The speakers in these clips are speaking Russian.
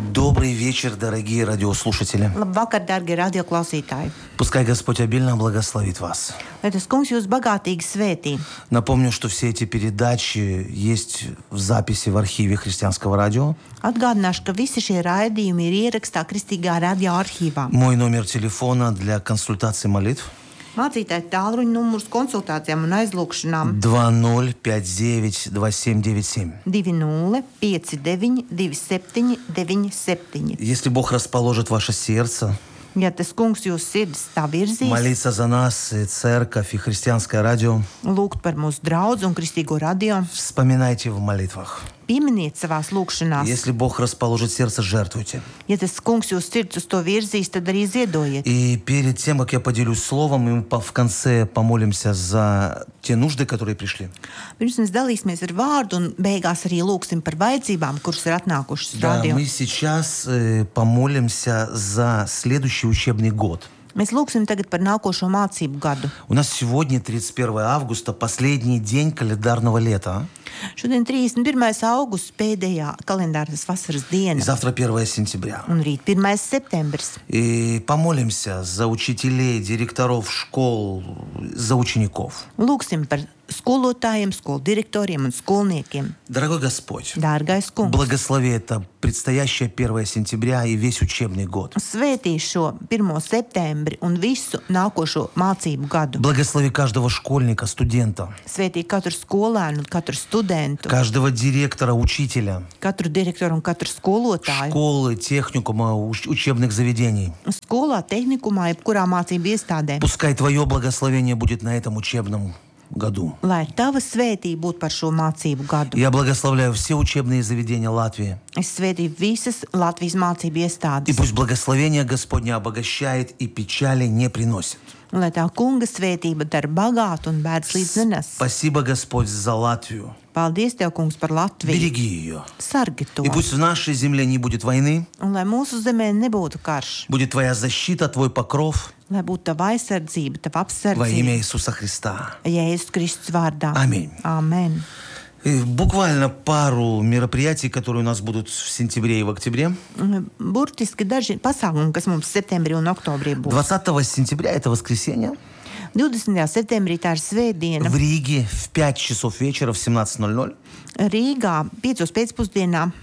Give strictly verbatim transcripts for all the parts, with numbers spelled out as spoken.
Добрый вечер, дорогие радиослушатели. Labvakar, darbie radioklausītāji. Пускай Господь обильно благословит вас. Lai tas kungs jūs bagātīgi svētī. Напомню, что все эти передачи есть в записи в архиве Христианского радио. Atgādināšu, ka visi šie raidījumi ir ierakstā Kristīgā radio arhīvā. Мой номер телефона для консультации молитв Mācītāji tālruņa numurs konsultācijām un aizlūgšanām два ноль пять девять два семь девять семь. divi nulle pieci deviņi divi septiņi deviņi septiņi. Если Бог расположит ваше сердце, Ja tas kungs jūs sirdis tā virzīs, молиться за нас, и церковь, и христианское радио, lūgt par mūsu draudzu un Kristīgo radio, вспоминайте в молитвах. pieminiet savās lūgšanās. Если Бог расположит сердце, жертвуйте. Ja tas kungs jūs sirds uz to virzīs, tad arī ziedojiet. И перед тем, как я поделюсь словом, мы в конце помолимся за те нужды, которые пришли. Pirms mēs dalīsimies ar vārdu un beigās arī lūgsim par vajadzībām, kuras ir atnākušas uz Да, radio. мы сейчас э, помолимся за следующий учебный год. Mēs lūgsim tagad par nākošo mācību gadu. У нас сегодня тридцать первое августа, последний день календарного лета. Šodien trīsdesmit pirmais augusts, pēdējā kalendāras vasaras И diena, завтра первое сентября. un rīt pirmais septembris. И помолимся за учителей, директоров школ, за учеников. Lūgsim par skolotājiem, skolu direktoriem un skolniekiem. Дорогой Господь, Dārgais kungs, благослови это предстоящее первое сентября и весь учебный год. svētī šo pirmo septembri un visu nākošo mācību gadu. Благослови каждого школьника, студента, Svētī katru skolēnu un katru studentu, каждого директора, учителя, katru direktoru un katru skolotāju. школы, техникума, уч- учебных заведений. Skolā, tehnikumā, jebkurā mācību iestādē. Пускай Твое благословение будет на этом учебном году. Lai tava svētība būtu par šo mācību gadu. Я благословляю все учебные заведения Латвии. Es svētīju visas Latvijas mācību И iestādes. пусть благословение Господне обогащает и печали не приносит. Un lai tā kunga svētība dara bagātu un bēdas līdz nenes. Спасибо, Господь, за Латвию. Paldies Tev, kungs, par Latviju. Береги ее. Sargi to. И пусть в нашей земле не будет войны, Un lai mūsu zemē nebūtu karš. будет Твоя защита, Твой покров Lai būtu Tava aizsardzība, Tava во имя apsardzība. Иисуса Христа. Jēzus Kristus vārdā. Аминь. Amen. И буквально пару мероприятий, которые у нас будут в сентябре и в октябре. Burtiski daži pasākumi, kas mums septembrī un oktobrī būs. двадцатого сентября, это воскресенье, divdesmitajā septembrī tā ir svētdiena. в Риге в пять часов вечера в семнадцать ноль ноль. Rīgā piecos pēcpusdienā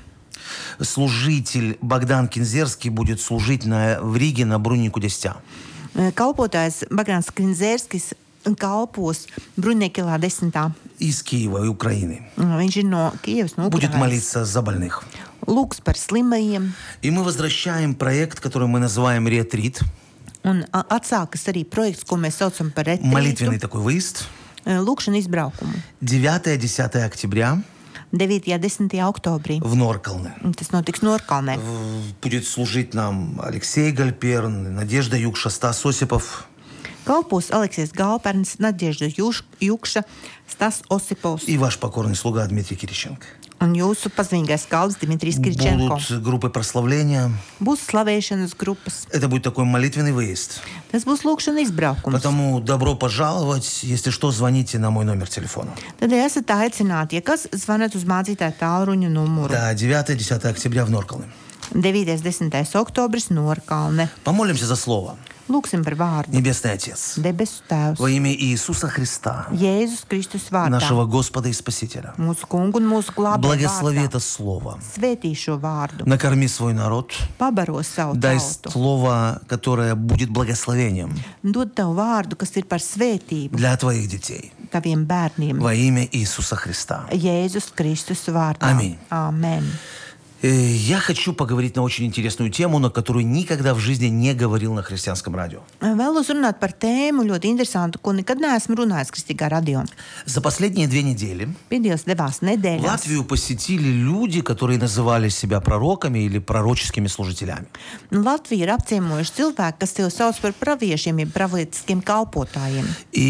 Служитель Богдан Кинзерский будет служить на, в Риге на Бруннику десять. kalpotājs Bagāns Klinzērskis kalpos Bruņiekilā desmitā. Из Киева и Украины. Viņš ir no Kievas, no Будет Ukrainas. молиться за больных. Lūgs par slimajiem. И мы возвращаем проект, который мы называем «Ретрит». Un a, atsākas arī projekts, ko mēs saucam par Молитвенный retrītu. такой выезд. Lūgšana izbraukumu. девятое-десятое октября devītajā un desmitajā oktobrī. в Норкалне. Un tas notiks Norkalnē. Будет служить нам Алексей Гальперн, Надежда Юкша, Стас Осипов. Kalpos Aleksijas Galperns, Nadežda Juš- Jukša, Stas Osipovs И ваш покорный слуга Дмитрий Кириченко. un jūsu pazīstamais kalps Dimitrijs Kirčenko. Будут группы прославления. Būs slavēšanas grupas. Это будет такой молитвенный выезд. Tas būs lūgšana izbraukums. Поэтому добро пожаловать. Если что, звоните на мой номер телефона. Tad esat aicināti, ja kas zvanat uz mācītāju tālruņa numuru. Да, девятое-десятое октября в Норкалне. devītais un desmitais oktobris Norkalne. Помолимся за слово. Lūgsim par vārdu. Небесный Отец, Debesu Tēvs. во имя Иисуса Христа, Jēzus Kristus vārdā. нашего Господа и Спасителя, Mūsu kungu un mūsu glābēju благослови vārdā. это слово. Svētī šo vārdu. Накорми свой народ. Pabaro savu Дай tautu. слово, которое будет благословением Dod tev vārdu, kas ir par svētību для твоих детей. taviem bērniem. Во имя Иисуса Христа. Jēzus Kristus vārdā. Аминь. Amen. Э, Я хочу поговорить на очень интересную тему, на которую никогда в жизни не говорил на христианском радио. Vēlos runāt par tēmu ļoti interesantu, ko nekad neesmu runājis Kristīgā radio. За последние две недели Pēdējās devās nedēļās Латвию посетили люди, которые называли себя пророками или пророческими служителями. Latvija ir apciemojuši cilvēki, kas sev sauc par praviešiem, jeb pravietiskiem kalpotājiem.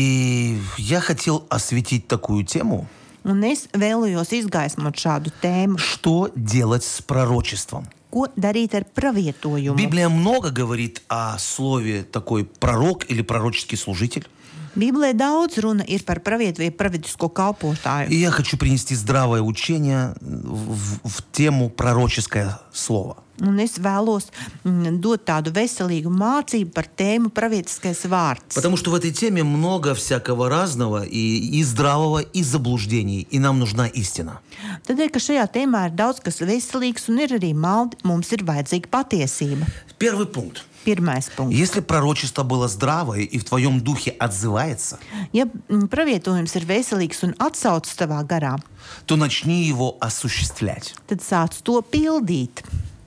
И я хотел осветить такую тему. Un es vēlējos izgaismot šādu tēmu. Что делать с пророчеством? Ko darīt ar pravietojumu? Библия много говорит о слове такой пророк или пророческий служитель. Bībelē daudz runa ir par pravietu vai pravietisko kalpotāju. И я хочу принести здравое учение в, в, в тему пророческое слово. Un es vēlos mm, dot tādu veselīgu mācību par tēmu pravietiskais vārds. Потому что в этой теме много всякого разного, и, и здравого, и заблуждений, и нам нужна истина. Tādēļ, ka šajā tēmā ir daudz kas veselīgs un ir arī maldi, mums ir vajadzīga patiesība. Первый пункт. Pirmais punkts. Если пророчество было здравое и в твоем духе отзывается, Ja mm, pravietojums ir veselīgs un atsaucas tavā garā, то начни его осуществлять. tad sāc to pildīt.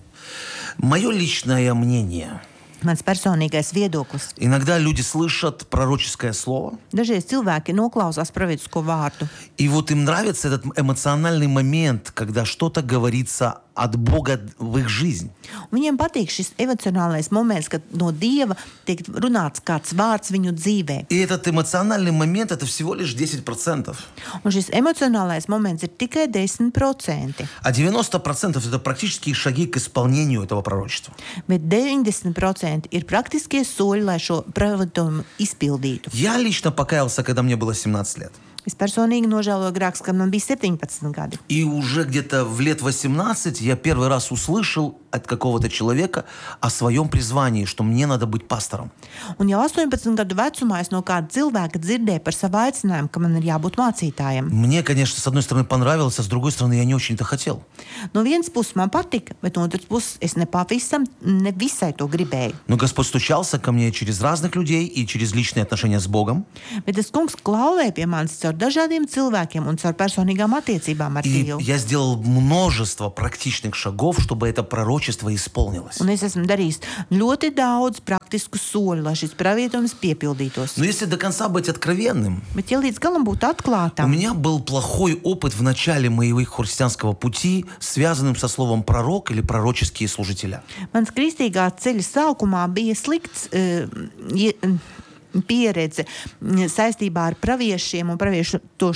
Мое личное мнение. Mans personīgais viedoklis. Иногда люди слышат пророческое слово, Dažreiz cilvēki noklausās pravietisko vārdu. и вот им нравится этот эмоциональный момент, когда что-то говорится от Бога в их жизнь. Un viņiem patīk šis emocionālais moments, kad no Dieva tiek runāts kāds vārds viņu dzīvē. И этот эмоциональный момент — это всего лишь десять процентов. Un šis emocionālais moments ir tikai desmit procenti. А девяносто процентов — это практические шаги к исполнению этого пророчества. Bet deviņdesmit procenti ir praktiskie soļi, lai šo pravietojumu izpildītu. Я лично покаялся, когда мне было семнадцать лет. Es personīgi nožēloju grēkus, kad man bija septiņpadsmit gadi. И уже где-то в лет восемнадцать я первый раз услышал от какого-то человека о своем призвании, что мне надо быть пастором. Un jau astoņpadsmit gadu vecumā es no kāda cilvēka dzirdēju par savu aicinājumu, ka man ir jābūt mācītājam. Мне, конечно, с одной стороны понравилось, а с другой стороны я не очень-то хотел. No vienas puses man patika, bet no otras puses es nepavisam, ne visai to gribēju. Но Господь стучался ко мне через разных людей и через личные отношения с Богом. Bet tas kungs klauvēja pie manis caur dažādiem cilvēkiem un caur personīgām attiecībām ar И Dievu. я сделал множество практичных шагов, чтобы это пророчество исполнилось. Un es esmu darījis ļoti daudz praktisku soļu, lai šis pravietojums piepildītos. Но если до конца быть откровенным, Bet ja līdz galam būtu у atklātam, меня был плохой опыт в начале моего христианского пути, связанным со словом «пророк» или «пророческие служителя». mans kristīgā ceļa sākumā bija slikts uh, je, pieredze mm, saistībā ar praviešiem un praviešu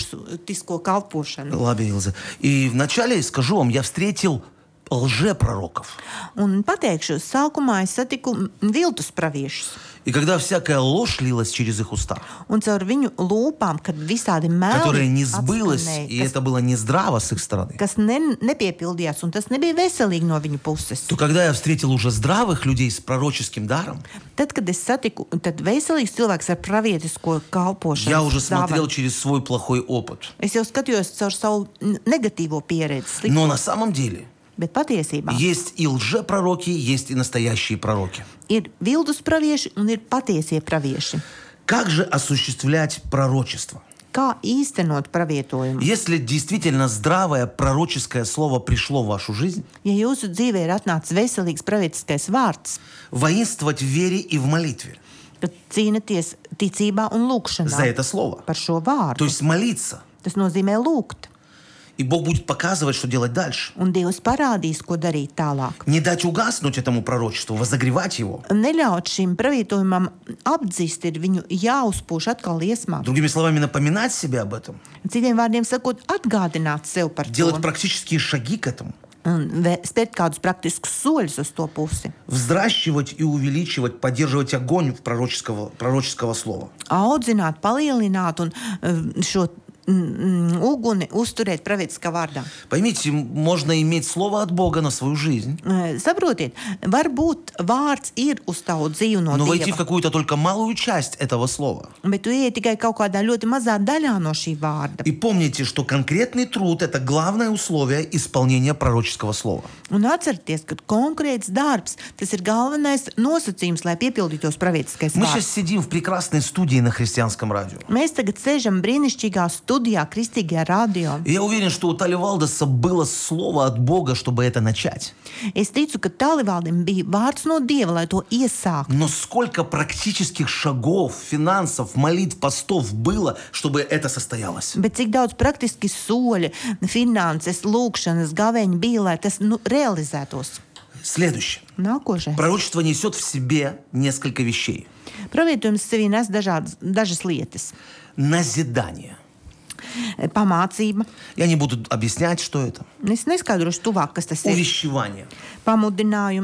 tisko kalpošanu. Labi, Ilze. И вначале, скажу вам, я встретил лжепророков. Un pateikšu, sākumā es satiku viltus praviešus. И когда всякая ложь лилась через их уста, Un caur viņu lūpām, kad visādi которая meli не сбылась, и atskanēja, это было нездраво с их стороны, kas, kas ne, nepiepildījās, un tas nebija veselīgi no viņu puses. то когда я встретил уже здравых людей с пророческим даром, Tad, kad es satiku tad veselīgs cilvēks ar pravietisko kalpošanu, я уже смотрел dāvanu, через свой плохой опыт. es jau skatījos caur savu n- negatīvo pieredzi, slikto, Но на самом деле bet patiesībā есть и лжепророки, есть и настоящие пророки. ir viltus pravieši un ir patiesie pravieši. Как же осуществлять пророчество? Kā īstenot pravietojumu? Если действительно здравое пророческое слово пришло в вашу жизнь, Ja jūsu dzīvē ir atnācis veselīgs pravietiskais vārds, воинствовать в вере и в молитве tad cīnaties ticībā un за lūkšanā это слово. par šo То vārdu. есть молиться. Tas nozīmē lūgt, И Бог будет показывать, что делать дальше. un Dievs parādīs, ko darīt tālāk. Не дать угаснуть этому пророчеству, возогревать его. Neļaut šim pravietojumam apdzist, ir viņu jāuzpūš atkal iesmā. Другими словами, напоминать себе об этом. Citiem vārdiem sakot, atgādināt sev par Делать to практические шаги к этому. un vē- spērt kādus praktiskus soļus uz to pusi. Взращивать и увеличивать, поддерживать огонь пророческого, пророческого слова. Audzināt, palielināt un eh, šo mm, uguni uzturēt pravietiskā vārdā. Поймите, можно иметь слово от Бога на свою жизнь, Eh, Saprotiet, varbūt vārds ir uz tavu dzīvi no но войти в Dieva, какую-то только малую часть этого слова. bet tu iei tikai kaut kādā ļoti mazā daļā no šī vārda. И помните, что конкретный труд — это главное условие исполнения пророческого слова. Un atcerieties, ka konkrēts darbs, tas ir galvenais nosacījums, lai piepildītos pravietiskais Мы сейчас vārds. сидим в прекрасной студии на христианском радио. Mēs tagad sēžam brīnišķīgā studijā, kristīgajā radio. И я уверен, что у Тали Валдеса было слово от Бога, чтобы это начать. Es ticu, ka Tālivaldim bija vārds no Dieva, lai to iesāktu. Но сколько практических шагов, финансов, молитв, постов было, чтобы это состоялось? Bet cik daudz praktiski soļi, finanses, lūkšanas, gaveņi bija, lai tas nu, realizētos. Следующее. Nākošais. Пророчество несет в себе несколько вещей. Pravietojums sevī nes dažādas, dažas lietas. Назидание. Pamācība. Я не буду объяснять, что это. Es neskaidrošu tuvāk, kas tas ir. Увещевание. Pamudinājums,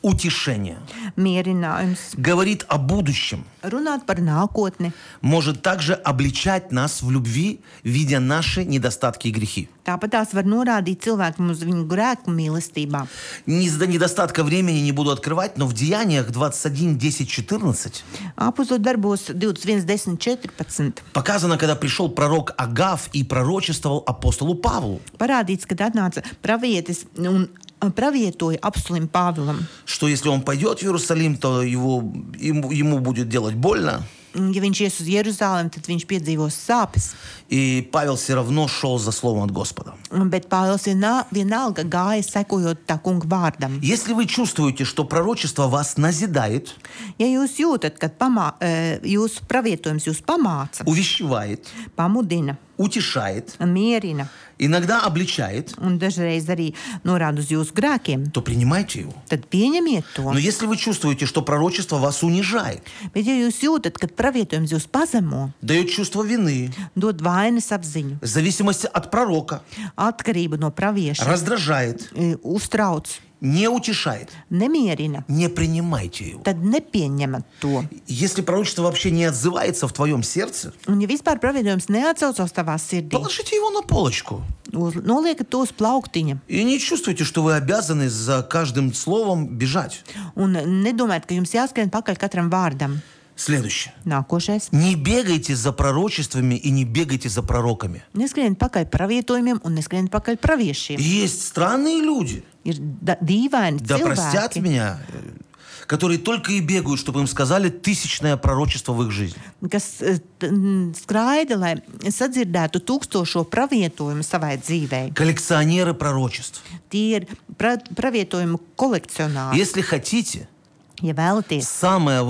утешение, mierinājums, говорит о будущем, runāt par nākotni. может также обличать нас в любви, видя наши недостатки и грехи. Tāpat tās var norādīt cilvēkam uz viņu grēku mīlestībā. Из-за недостатка времени не буду открывать, но в Деяниях двадцать один, десять, четырнадцать Apostolu darbos divdesmit viens, desmit, četrpadsmit показано, когда пришел пророк Агав и пророчествовал апостолу Павлу, parādīts, kad atnāca pravietis un pravietoja apostolim Pāvilam. что если он пойдет в Иерусалим, то его, ему, ему будет делать больно. Ja viņš ies uz Jeruzalem, tad viņš piedzīvos sāpes. И Павел все равно шел за словом от Господа. Bet Pāvils vienā, vienalga gāja sekojot tā kunga vārdam. Если вы чувствуете, что пророчество вас назидает, Ja jūs jūtat, ka pamā, jūsu pravietojums jūs pamāca, увещевает, pamudina утешает, un mierina иногда обличает, un dažreiz arī norāda uz jūsu grēkiem, то принимайте его. tad pieņemiet to. Но если вы чувствуете, что пророчество вас унижает, Bet ja jūs jūtat, ka pravietojums jūs pazemo, дает чувство вины, dod vainas apziņu, зависимости от пророка, atkarību no pravieša, раздражает, e, uztrauc, не утешает, nemierina, не принимайте его. tad nepieņemat to. Если пророчество вообще не отзывается в твоем сердце, Un ja vispār pravietojums neatsaucas tavā sirdī, положите его на полочку. uz, noliekat to uz plauktiņa И не чувствуйте, что вы обязаны за каждым словом бежать. un nedomājiet, ka jums jāskrien pakaļ katram vārdam. Следующее. Nākošais. Не бегайте за пророчествами и не бегайте за пророками. Neskrieniet pakaļ pravietojumiem un neskrieniet pakaļ praviešiem. Есть странные люди, Ir da, dīvaini да простят cilvēki, меня, которые только и бегают, чтобы им сказали тысячное пророчество в их жизни. kas eh, t- n- skraida, lai sadzirdētu tūkstošo pravietojumu savai dzīvei. Коллекционеры пророчеств. Tie ir pra, pravietojumu kolekcionāri. Если хотите, Ja vēlaties, самое